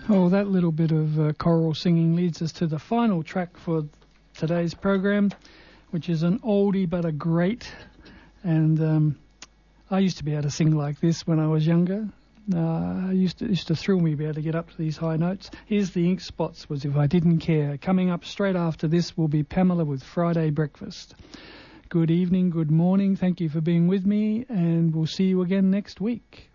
Oh, that little bit of choral singing leads us to the final track for today's program, which is an oldie but a great. And I used to be able to sing like this when I was younger. It used to thrill me to be able to get up to these high notes. Here's the Ink Spots, was If I Didn't Care. Coming up straight after this will be Pamela with Friday Breakfast. Good evening, good morning. Thank you for being with me, and we'll see you again next week.